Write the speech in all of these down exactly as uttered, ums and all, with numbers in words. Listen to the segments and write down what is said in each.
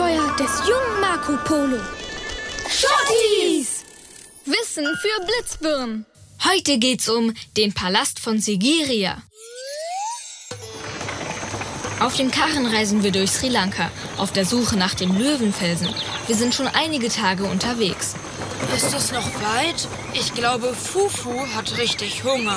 Abenteuer des jungen Marco Polo. Schottis! Wissen für Blitzbirnen. Heute geht's um den Palast von Sigiriya. Auf dem Karren reisen wir durch Sri Lanka, auf der Suche nach dem Löwenfelsen. Wir sind schon einige Tage unterwegs. Ist es noch weit? Ich glaube, Fufu hat richtig Hunger.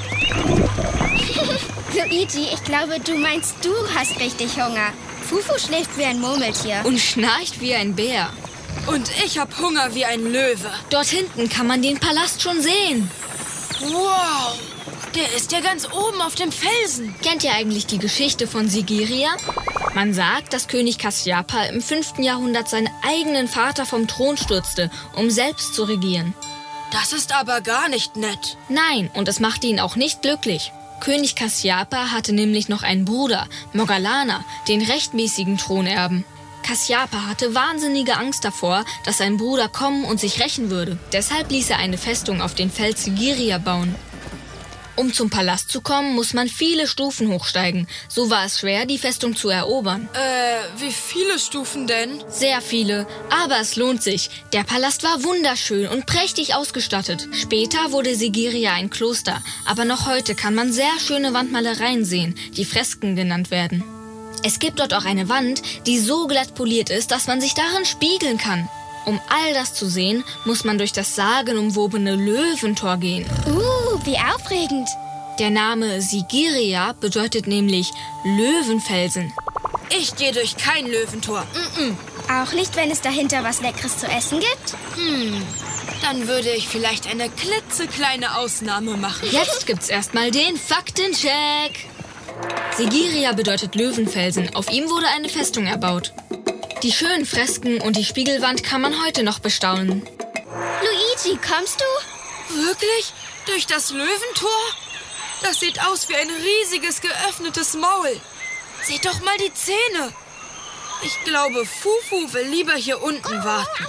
Luigi, ich glaube, du meinst, du hast richtig Hunger. Fufu schläft wie ein Murmeltier. Und schnarcht wie ein Bär. Und ich hab Hunger wie ein Löwe. Dort hinten kann man den Palast schon sehen. Wow, der ist ja ganz oben auf dem Felsen. Kennt ihr eigentlich die Geschichte von Sigiriya? Man sagt, dass König Kasyapa im fünften Jahrhundert seinen eigenen Vater vom Thron stürzte, um selbst zu regieren. Das ist aber gar nicht nett. Nein, und es machte ihn auch nicht glücklich. König Kasyapa hatte nämlich noch einen Bruder, Moggallana, den rechtmäßigen Thronerben. Kasyapa hatte wahnsinnige Angst davor, dass sein Bruder kommen und sich rächen würde. Deshalb ließ er eine Festung auf den Fels Sigiriya bauen. Um zum Palast zu kommen, muss man viele Stufen hochsteigen. So war es schwer, die Festung zu erobern. Äh, wie viele Stufen denn? Sehr viele, aber es lohnt sich. Der Palast war wunderschön und prächtig ausgestattet. Später wurde Sigiriya ein Kloster, aber noch heute kann man sehr schöne Wandmalereien sehen, die Fresken genannt werden. Es gibt dort auch eine Wand, die so glatt poliert ist, dass man sich darin spiegeln kann. Um all das zu sehen, muss man durch das sagenumwobene Löwentor gehen. Uh, wie aufregend. Der Name Sigiriya bedeutet nämlich Löwenfelsen. Ich gehe durch kein Löwentor. Mm-mm. Auch nicht, wenn es dahinter was Leckeres zu essen gibt? Hm, dann würde ich vielleicht eine klitzekleine Ausnahme machen. Jetzt gibt's erstmal den Faktencheck. Sigiriya bedeutet Löwenfelsen. Auf ihm wurde eine Festung erbaut. Die schönen Fresken und die Spiegelwand kann man heute noch bestaunen. Luigi, kommst du? Wirklich? Durch das Löwentor? Das sieht aus wie ein riesiges geöffnetes Maul. Seht doch mal die Zähne. Ich glaube, Fufu will lieber hier unten warten.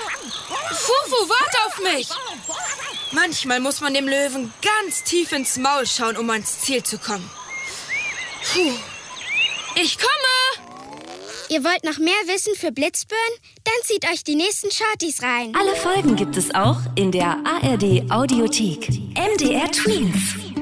Fufu, warte auf mich! Manchmal muss man dem Löwen ganz tief ins Maul schauen, um ans Ziel zu kommen. Puh. Ich komme! Ihr wollt noch mehr Wissen für Blitzbirnen? Dann zieht euch die nächsten Shorties rein. Alle Folgen gibt es auch in der A R D Audiothek. M D R Twins.